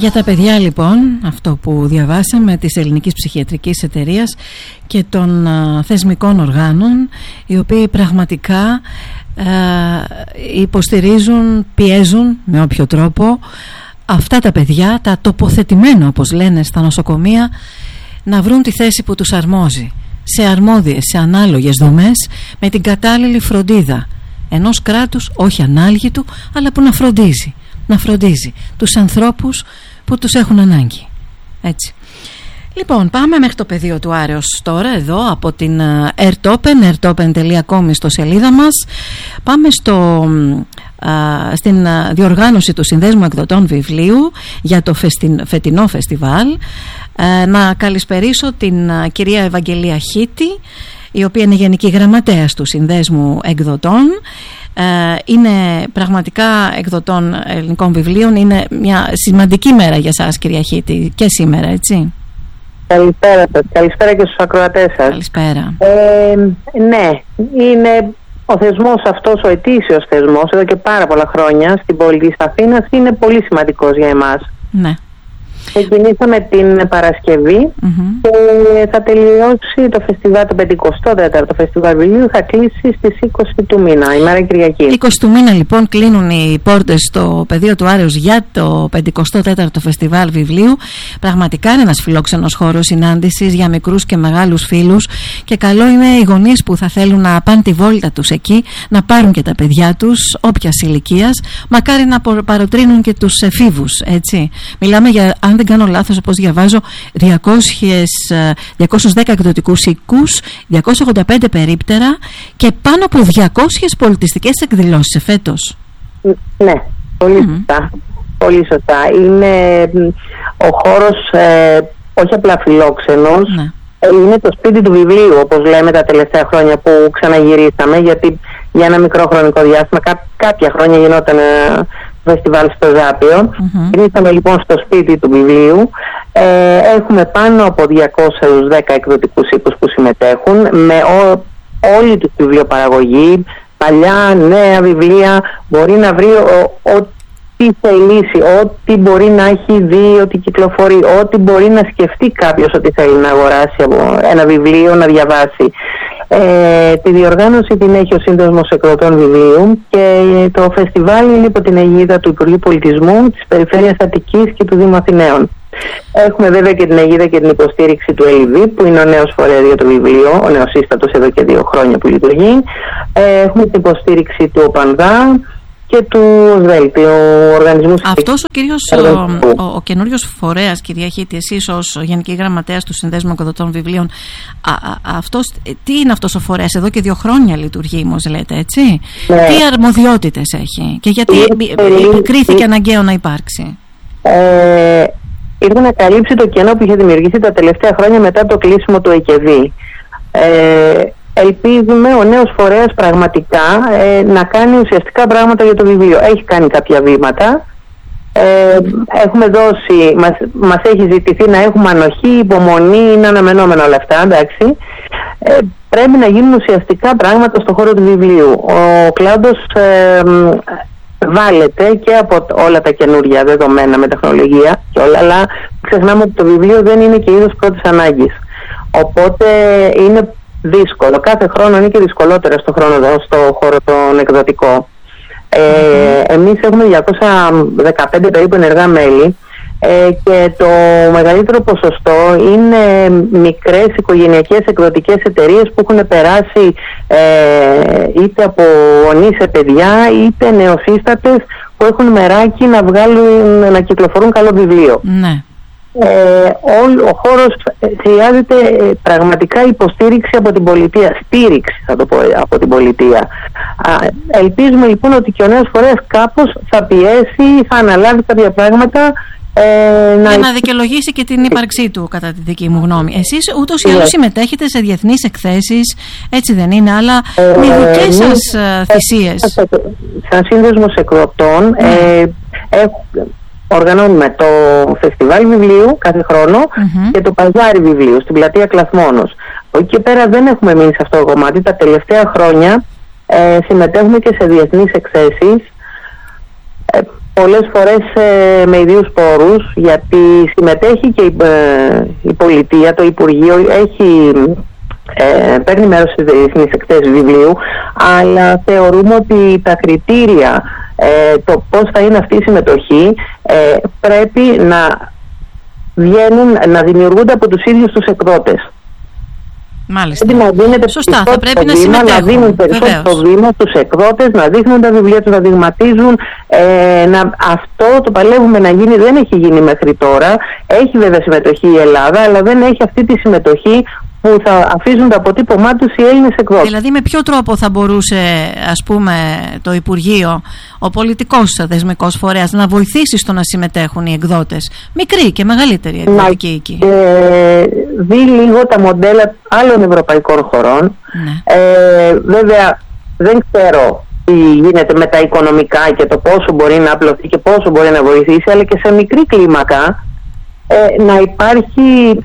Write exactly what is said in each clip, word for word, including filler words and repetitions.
Για τα παιδιά λοιπόν, αυτό που διαβάσαμε της Ελληνικής Ψυχιατρικής Εταιρείας και των α, θεσμικών οργάνων, οι οποίοι πραγματικά α, υποστηρίζουν, πιέζουν με όποιο τρόπο αυτά τα παιδιά, τα τοποθετημένα όπως λένε στα νοσοκομεία, να βρουν τη θέση που τους αρμόζει, σε αρμόδιες, σε ανάλογες δομές, με την κατάλληλη φροντίδα ενός κράτους, όχι ανάλγητου, αλλά που να φροντίζει, να φροντίζει τους ανθρώπους που τους έχουν ανάγκη. Έτσι. Λοιπόν, πάμε μέχρι το πεδίο του Άρεως τώρα, εδώ από την Airtopen, airtopen τελεία com στο σελίδα μας. Πάμε στο, α, στην διοργάνωση του Συνδέσμου Εκδοτών Βιβλίου για το φετινό φεστιβάλ. Α, να καλησπερίσω την α, κυρία Ευαγγελία Χίτη, η οποία είναι Γενική Γραμματέας του Συνδέσμου Εκδοτών. Είναι πραγματικά εκδοτών ελληνικών βιβλίων. Είναι μια σημαντική μέρα για σας, κυρία Χίτη, και σήμερα, έτσι. Καλησπέρα σας, καλησπέρα και στους ακροατές σας. Καλησπέρα. ε, Ναι, είναι ο θεσμός αυτός, ο ετήσιος θεσμός, εδώ και πάρα πολλά χρόνια στην πόλη της Αθήνας, είναι πολύ σημαντικός για εμάς. Ναι. Ξεκινήσαμε την Παρασκευή mm-hmm. και θα τελειώσει το φεστιβάλ, το πενηκοστό τέταρτο φεστιβάλ βιβλίου, θα κλείσει στις είκοσι του μήνα, ημέρα Κυριακή. είκοσι του μήνα λοιπόν κλείνουν οι πόρτες στο πεδίο του Άρεως για το πενηκοστό τέταρτο φεστιβάλ βιβλίου. Πραγματικά είναι ένας φιλόξενος χώρος συνάντησης για μικρούς και μεγάλους φίλους, και καλό είναι οι γονείς που θα θέλουν να πάνε τη βόλτα τους εκεί να πάρουν και τα παιδιά τους όποιας ηλικίας, μακάρι να παροτρύνουν και τους εφήβους, έτσι. Μιλάμε για, αν δεν κάνω λάθος, όπως διαβάζω, διακόσιους δέκα εκδοτικούς οίκους, διακόσια ογδόντα πέντε περίπτερα και πάνω από διακόσιες πολιτιστικές εκδηλώσεις φέτος. Ναι, πολύ mm-hmm. σωστά. Πολύ σωστά. Είναι ο χώρος ε, όχι απλά φιλόξενος, ναι. Είναι το σπίτι του βιβλίου, όπως λέμε τα τελευταία χρόνια που ξαναγυρίσαμε, γιατί για ένα μικρό χρονικό διάστημα, κά, κάποια χρόνια γινόταν ε, φεστιβάλ στο Ζάπιο. Γυρίσαμε mm-hmm. λοιπόν στο σπίτι του βιβλίου. Ε, έχουμε πάνω από διακόσιους δέκα εκδοτικούς οίκους που συμμετέχουν, με ό, όλη τη βιβλιοπαραγωγή, παλιά, νέα βιβλία, μπορεί να βρει ό,τι θελήσει, ό,τι μπορεί να έχει δει, ό,τι κυκλοφορεί, ό,τι μπορεί να σκεφτεί κάποιος ότι θέλει να αγοράσει ένα βιβλίο, να διαβάσει. Ε, τη διοργάνωση την έχει ο Σύνδεσμος Εκδοτών Βιβλίου και το φεστιβάλ είναι υπό την αιγίδα του Υπουργείου Πολιτισμού, της Περιφέρειας Αττικής και του Δήμου Αθηναίων. Έχουμε βέβαια και την αιγίδα και την υποστήριξη του ΕΛΙΒΗ, που είναι ο νέος φορέας για το βιβλίο, ο νεοσύστατος εδώ και δύο χρόνια που λειτουργεί. Ε, έχουμε την υποστήριξη του ΟΠΑΝΔΑ και του ΣΔΕΛ, του Οργανισμού. Αυτός ο κύριος, ο, ο, ο καινούριος φορέας, κυρία Χίτη, εσείς ως Γενική Γραμματέας του Συνδέσμου Εκδοτών Βιβλίων, α, α, αυτός, τι είναι αυτός ο φορέας? Εδώ και δύο χρόνια λειτουργεί, μας λέτε, έτσι. Ναι. Τι αρμοδιότητες έχει και γιατί ε, κρίθηκε αναγκαίο να υπάρξει? Ε, ήρθε να καλύψει το κενό που είχε δημιουργηθεί τα τελευταία χρόνια μετά το κλείσιμο του ΕΚΕΒΗ. Ε, Ελπίζουμε ο νέος φορέας πραγματικά ε, να κάνει ουσιαστικά πράγματα για το βιβλίο. Έχει κάνει κάποια βήματα. Ε, έχουμε δώσει, μας, μας έχει ζητηθεί να έχουμε ανοχή, υπομονή, είναι αναμενόμενα όλα αυτά, εντάξει. Ε, πρέπει να γίνουν ουσιαστικά πράγματα στον χώρο του βιβλίου. Ο κλάδος ε, βάλετε και από όλα τα καινούργια δεδομένα με τεχνολογία και όλα, αλλά ξεχνάμε ότι το βιβλίο δεν είναι και είδος πρώτης ανάγκης. Οπότε είναι δύσκολο. Κάθε χρόνο είναι και δυσκολότερο στο, χρόνο, στο χώρο τον εκδοτικό. Ε, mm-hmm. Εμείς έχουμε διακόσια δεκαπέντε περίπου ενεργά μέλη ε, και το μεγαλύτερο ποσοστό είναι μικρές οικογενειακές εκδοτικές εταιρείες που έχουν περάσει ε, είτε από γονείς σε παιδιά είτε νεοσύστατες που έχουν μεράκι να βγάλουν, να κυκλοφορούν καλό βιβλίο. Ναι. Ε, ο, ο χώρος χρειάζεται ε, πραγματικά υποστήριξη από την πολιτεία, στήριξη θα το πω από την πολιτεία. Α, ελπίζουμε λοιπόν ότι και ο νέος φορέας κάπως θα πιέσει, θα αναλάβει κάποια πράγματα ε, για να... να δικαιολογήσει και την ύπαρξή του, κατά τη δική μου γνώμη. Εσείς ούτως ή άλλως συμμετέχετε σε διεθνείς εκθέσεις, έτσι δεν είναι, αλλά ε, με δικές ε, σας ε, θυσίες. Σαν Σύνδεσμος Εκδοτών ε, ε, έχουμε οργανώνουμε το φεστιβάλ βιβλίου κάθε χρόνο mm-hmm. και το παζάρι βιβλίου στην πλατεία Κλαθμόνος. Από εκεί και πέρα δεν έχουμε μείνει σε αυτό το κομμάτι. Τα τελευταία χρόνια ε, συμμετέχουμε και σε διεθνείς εκθέσεις. Ε, πολλές φορές ε, με ιδίους πόρους, γιατί συμμετέχει και η, ε, η πολιτεία, το Υπουργείο έχει, ε, παίρνει μέρος στις διεθνείς εκθέσεις βιβλίου, αλλά θεωρούμε ότι τα κριτήρια, ε, το πώς θα είναι αυτή η συμμετοχή, ε, πρέπει να βγαίνουν, να δημιουργούνται από τους ίδιους τους εκδότες. Μάλιστα. Να δίνεται σωστά, θα πρέπει να βήμα, συμμετέχουν. Να δίνουν περισσότερο βήμα στους εκδότες, να δείχνουν τα βιβλία τους, να δειγματίζουν. Ε, να, αυτό το παλεύουμε να γίνει, δεν έχει γίνει μέχρι τώρα. Έχει βέβαια συμμετοχή η Ελλάδα, αλλά δεν έχει αυτή τη συμμετοχή που θα αφήσουν το αποτύπωμά τους οι Έλληνες εκδότες. Δηλαδή με ποιο τρόπο θα μπορούσε, ας πούμε, το Υπουργείο, ο πολιτικός θεσμικός φορέας, να βοηθήσει στο να συμμετέχουν οι εκδότες, μικροί και μεγαλύτεροι εκδοτικοί οίκοι? Ε, δει λίγο τα μοντέλα άλλων ευρωπαϊκών χωρών. Ναι. Ε, βέβαια δεν ξέρω τι γίνεται με τα οικονομικά και το πόσο μπορεί να απλωθεί και πόσο μπορεί να βοηθήσει, αλλά και σε μικρή κλίμακα ε, να υπάρχει...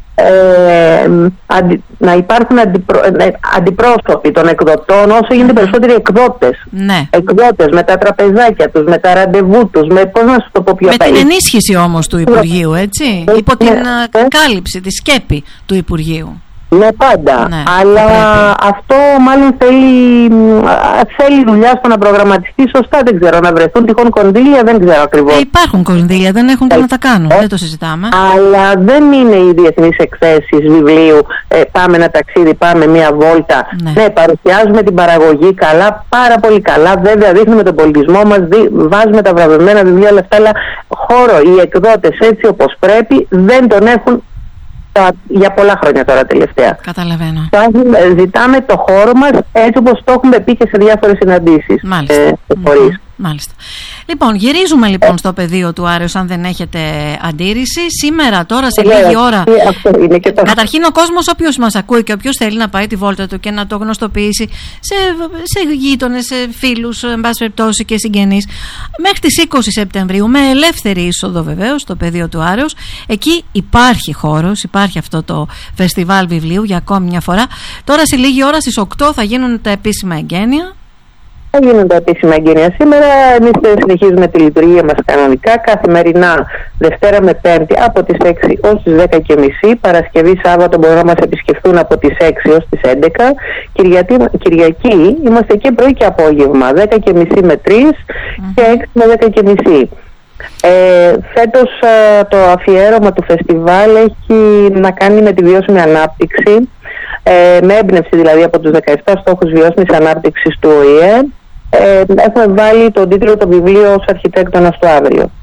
Ε, αντι, να υπάρχουν αντιπρο, ε, αντιπρόσωποι των εκδοτών, όσο γίνεται περισσότεροι εκδότες. Ναι. Εκδότες με τα τραπεζάκια τους, με τα ραντεβού τους, με πώς να σου το πω πιο Με την ενίσχυση όμως του Υπουργείου, έτσι, ε, υπό την ναι, κάλυψη, τη σκέπη του Υπουργείου. Ναι, πάντα. Ναι, αλλά αυτό μάλλον θέλει, θέλει δουλειά στο να προγραμματιστεί σωστά. Δεν ξέρω, να βρεθούν τυχόν κονδύλια, δεν ξέρω ακριβώς. Ε, υπάρχουν κονδύλια, δεν έχουν και να τα κάνουν. Ε, δεν το συζητάμε. Αλλά δεν είναι οι διεθνείς εκθέσεις βιβλίου. Ε, πάμε ένα ταξίδι, πάμε μία βόλτα. Ναι. ναι, παρουσιάζουμε την παραγωγή καλά, πάρα πολύ καλά. Βέβαια, δείχνουμε τον πολιτισμό μας, δι, βάζουμε τα βραβευμένα βιβλία, όλα αυτά. Αλλά χώρο, οι εκδότες έτσι όπως πρέπει δεν τον έχουν για πολλά χρόνια τώρα τελευταία. Καταλαβαίνω. Ζητάμε το χώρο μας έτσι όπως το έχουμε πει και σε διάφορες συναντήσεις. Μάλιστα. Ε, mm-hmm. Μάλιστα. Λοιπόν, γυρίζουμε λοιπόν στο πεδίο του Άρεως, αν δεν έχετε αντίρρηση. Σήμερα, τώρα, σε Λέρα, λίγη ώρα. Αυτό είναι και το... Καταρχήν, ο κόσμος, όποιος μας ακούει και όποιος θέλει να πάει τη βόλτα του και να το γνωστοποιήσει σε, σε γείτονες, σε φίλους, εν πάση περιπτώσει και συγγενείς, μέχρι τις είκοσι Σεπτεμβρίου, με ελεύθερη είσοδο βεβαίως, στο πεδίο του Άρεως. Εκεί υπάρχει χώρος, υπάρχει αυτό το φεστιβάλ βιβλίου για ακόμη μια φορά. Τώρα, σε λίγη ώρα, στις οκτώ, θα γίνουν τα επίσημα εγγένεια. Θα γίνουν τα επίσημα εγγένεια σήμερα. Εμείς συνεχίζουμε τη λειτουργία μας κανονικά, καθημερινά Δευτέρα με Πέμπτη από τις έξι ως τις δέκα και μισή. Παρασκευή, Σάββατο μπορούν να μας επισκεφθούν από τις έξι ως τις έντεκα. Κυριακή, Κυριακή είμαστε και πρωί και απόγευμα, δέκα και μισή με τρεις mm-hmm. και έξι με δέκα και μισή. Ε, φέτος ε, το αφιέρωμα του φεστιβάλ έχει να κάνει με τη βιώσιμη ανάπτυξη, ε, με έμπνευση δηλαδή από τους δεκαεπτά στόχους βιώσιμης ανάπτυξης του Ο Η Ε. Ε, έχουμε βάλει τον τίτλο το βιβλίο ως αρχιτέκτονας του αύριο.